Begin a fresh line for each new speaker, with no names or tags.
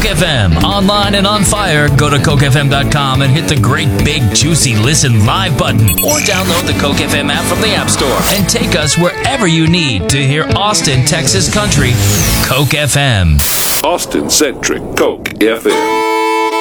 FM, online and on fire. Go to CokeFM.com and hit the great big juicy listen live button, or download the Coke FM app from the App Store and take us wherever you need to hear Austin, Texas country. Coke FM.
Austin-centric Coke FM.